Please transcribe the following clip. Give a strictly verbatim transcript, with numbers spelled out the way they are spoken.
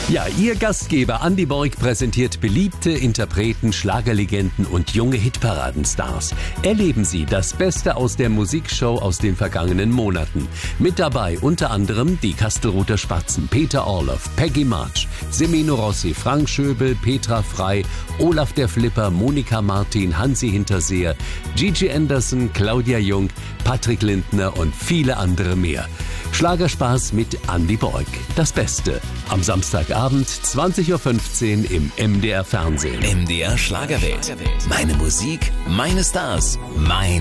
Ja, Ihr Gastgeber Andi Borg präsentiert beliebte Interpreten, Schlagerlegenden und junge Hitparadenstars. Erleben Sie das Beste aus der Musikshow aus den vergangenen Monaten. Mit dabei unter anderem die Kastelruther Spatzen, Peter Orloff, Peggy March, Semino Rossi, Frank Schöbel, Petra Frey, Olaf der Flipper, Monika Martin, Hansi Hinterseer, Gigi Anderson, Claudia Jung, Patrick Lindner und viele andere mehr. Schlagerspaß mit Andi Borg. Das Beste. Am Samstagabend zwanzig Uhr fünfzehn im M D R Fernsehen. M D R Schlagerwelt. Meine Musik, meine Stars, mein